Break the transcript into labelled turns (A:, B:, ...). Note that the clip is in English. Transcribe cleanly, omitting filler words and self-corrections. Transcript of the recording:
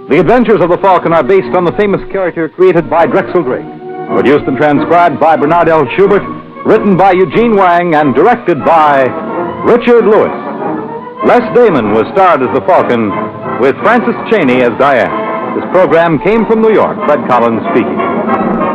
A: The Adventures of the Falcon are based on the famous character created by Drexel Drake. Produced and transcribed by Bernard L. Schubert, written by Eugene Wang, and directed by Richard Lewis. Les Damon was starred as the Falcon, with Francis Cheney as Diane. This program came from New York. Fred Collins speaking.